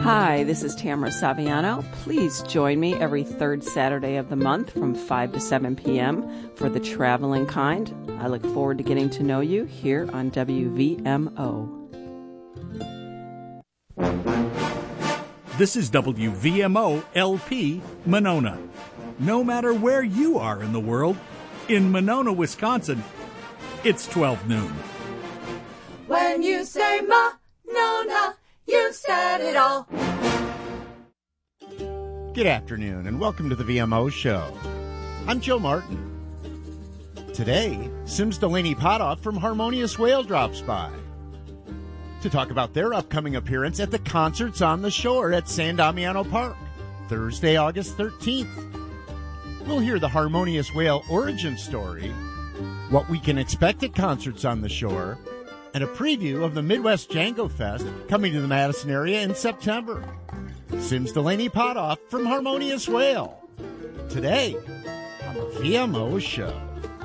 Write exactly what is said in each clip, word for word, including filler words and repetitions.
Hi, this is Tamara Saviano. Please join me every third Saturday of the month from five to seven p.m. for The Traveling Kind. I look forward to getting to know you here on W V M O. This is W V M O L P Monona. No matter where you are in the world, in Monona, Wisconsin, it's twelve noon. When you say Monona, you said it all. Good afternoon, and welcome to the V M O Show. I'm Joe Martin. Today, Sims Delaney Potoff from Harmonious Whale drops by to talk about their upcoming appearance at the Concerts on the Shore at San Damiano Park, Thursday, August thirteenth. We'll hear the Harmonious Whale origin story, what we can expect at Concerts on the Shore, and a preview of the Midwest Django Fest coming to the Madison area in September. Sims Delaney Potoff from Harmonious Whale. Today on the V M O Show.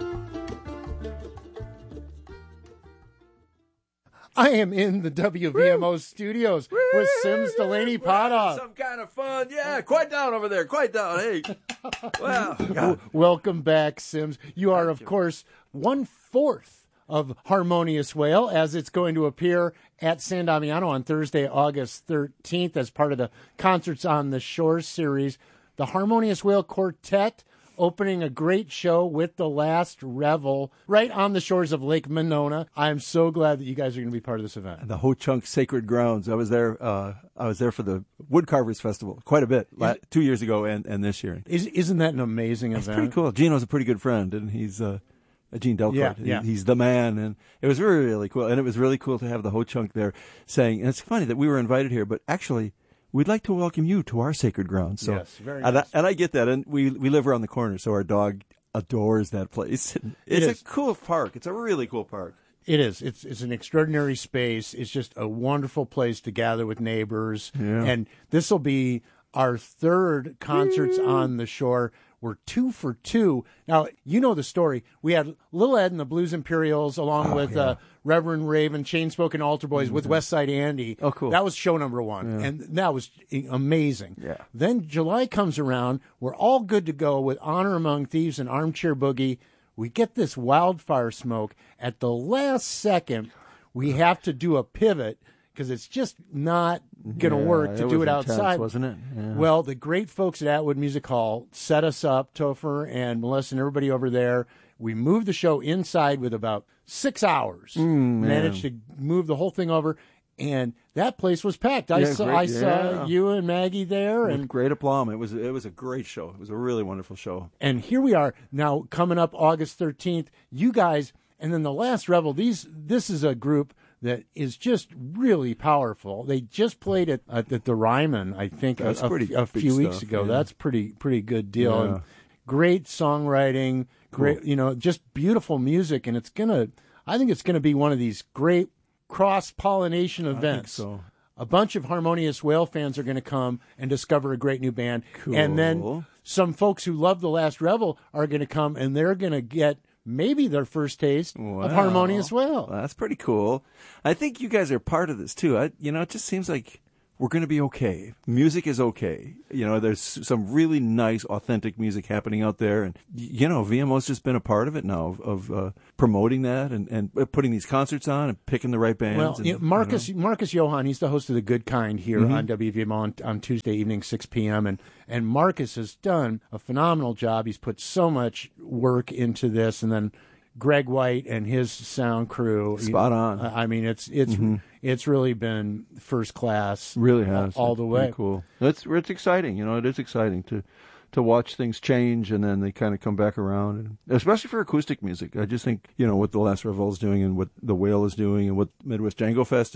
I am in the W V M O Woo! Studios Woo! With Sims Delaney Potoff. Some kind of fun. Yeah, quiet down over there. Quiet down. Hey. Wow. God. Welcome back, Sims. You are, of course, one-fourth of Harmonious Whale, as it's going to appear at San Damiano on Thursday, August thirteenth, as part of the Concerts on the Shore series. The Harmonious Whale Quartet opening a great show with The Last Revel right on the shores of Lake Monona. I'm so glad that you guys are going to be part of this event. The Ho Chunk Sacred Grounds. I was there. Uh, I was there for the Woodcarvers Festival quite a bit, la- two years ago and, and this year. Is, isn't that an amazing It's event? pretty cool. Gino's a pretty good friend, and he's uh, Gene Delcourt. Yeah, yeah. He, he's the man, and it was really, really cool. And it was really cool to have the Ho Chunk there saying, and it's funny that we were invited here, but actually, we'd like to welcome you to our sacred grounds. So, yes, very and, nice. I, and I get that, and we we live around the corner, so our dog adores that place. It's It a cool park. It's a really cool park. It is. It's it's an extraordinary space. It's just a wonderful place to gather with neighbors. Yeah. And this will be our third Concerts on the Shore. We're two for two. Now, you know the story. We had Lil Ed and the Blues Imperials along Oh, with yeah. uh, Reverend Raven, Chainspoken Altar Boys Mm-hmm. with West Side Andy. Oh, cool. That was show number one. Yeah. And that was amazing. Yeah. Then July comes around. We're all good to go with Honor Among Thieves and Armchair Boogie. We get this wildfire smoke. At the last second, we have to do a pivot because it's just not going to Yeah, work to it do was it intense, outside. wasn't it? Yeah. Well, the great folks at Atwood Music Hall set us up, Topher and Melissa and everybody over there. We moved the show inside with about six hours. Mm, Managed to move the whole thing over, and that place was packed. I Yeah, saw great, I yeah. saw you and Maggie there, With and great aplomb. It was it was a great show. It was a really wonderful show. and here we are now coming up August thirteenth. You guys, and then the Last Revel. These this is a group that is just really powerful. They just played it at, at the Ryman, I think, a, That's a- pretty a big few weeks stuff, ago. yeah. That's pretty pretty good deal. Yeah. And great songwriting, great you know, just beautiful music, and it's gonna. I think it's gonna be one of these great cross pollination events. so. A bunch of Harmonious Whale fans are going to come and discover a great new band, and then Cool. some folks who love The Last Revel are going to come, and they're going to get maybe their first taste of Wow. Harmonious Whale. Well, that's pretty cool. I think you guys are part of this too. I, you know, it just seems like we're going to be okay. Music is okay. You know, there's some really nice, authentic music happening out there, and you know, V M O's just been a part of it now of, of uh, promoting that and, and putting these concerts on and picking the right bands. Well, and, you know, Marcus you know. Marcus Johann, he's the host of The Good Kind here Mhm. on W V M on, on Tuesday evening, six p.m. And, and Marcus has done a phenomenal job. He's put so much work into this, and then Greg White and his sound crew. Spot on. I mean, it's it's Mhm. it's really been first class. Really has all the It's way. pretty cool. It's it's exciting. You know, it is exciting to to watch things change and then they kind of come back around, and especially for acoustic music. I just think, you know, what the Last Revel is doing and what the Whale is doing and what Midwest Django Fest